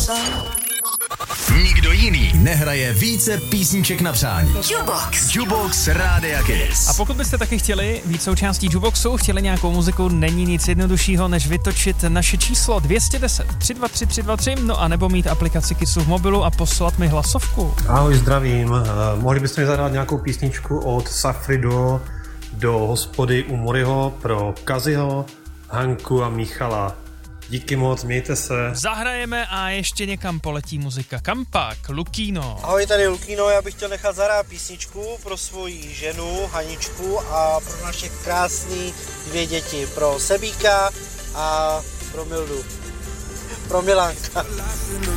Nikdo jiný nehraje více písniček na přání. Jukebox Rádia Kiss. A pokud byste taky chtěli být součástí Jukeboxu, chtěli nějakou muziku, není nic jednoduššího, než vytočit naše číslo 210 323 323, no a nebo mít aplikaci Kissu v mobilu a poslat mi hlasovku. Ahoj, zdravím. Mohli byste mi zahrát nějakou písničku od Safri do hospody u Moriho pro Kaziho, Hanku a Michala. Díky moc, mějte se. Zahrajeme a ještě někam poletí muzika. Kam pak? Lukino. Ahoj, tady Lukino, já bych chtěl nechat zahrát písničku pro svoji ženu Haničku a pro naše krásný 2 děti, pro Sebíka a pro Mildu, pro Milánka.